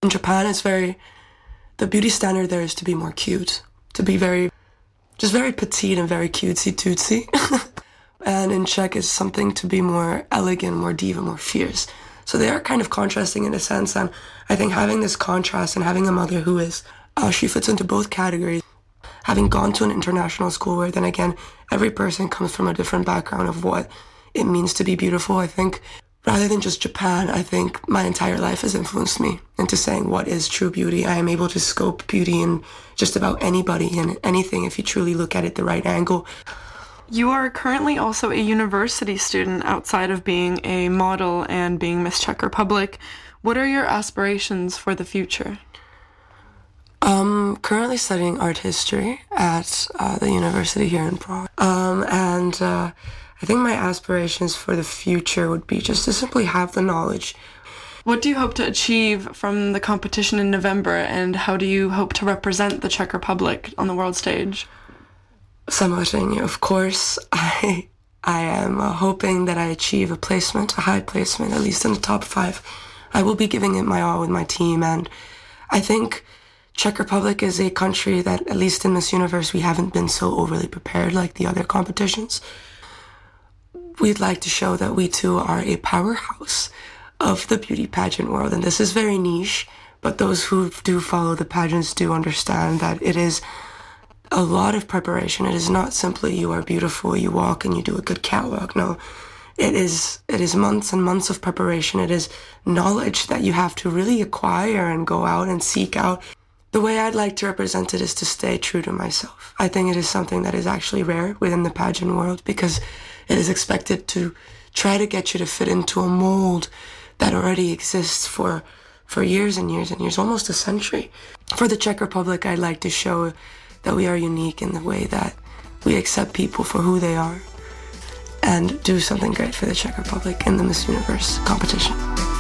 In Japan, the beauty standard there is to be more cute, to be very petite and very cutesy-tootsy. And in Czech, it's something to be more elegant, more diva, more fierce. So they are kind of contrasting in a sense, and I think having this contrast and having a mother who is, she fits into both categories. Having gone to an international school where then again, every person comes from a different background of what it means to be beautiful, I think rather than just Japan, I think my entire life has influenced me into saying what is true beauty. I am able to scope beauty in just about anybody and anything if you truly look at it the right angle. You are currently also a university student outside of being a model and being Miss Czech Republic. What are your aspirations for the future? Currently studying art history at the university here in Prague. I think my aspirations for the future would be just to simply have the knowledge. What do you hope to achieve from the competition in November, and how do you hope to represent the Czech Republic on the world stage? Samozřejmě, of course, I am hoping that I achieve a high placement, at least in the top 5. I will be giving it my all with my team, and I think Czech Republic is a country that, at least in Miss Universe, we haven't been so overly prepared like the other competitions. We'd like to show that we too are a powerhouse of the beauty pageant world, and this is very niche, but those who do follow the pageants do understand that it is a lot of preparation. It is not simply you are beautiful, you walk and you do a good catwalk. No, it is months and months of preparation. It is knowledge that you have to really acquire and go out and seek out. The way I'd like to represent it is to stay true to myself. I think it is something that is actually rare within the pageant world because it is expected to try to get you to fit into a mold that already exists for years and years and years, almost a century. For the Czech Republic, I'd like to show that we are unique in the way that we accept people for who they are and do something great for the Czech Republic in the Miss Universe competition.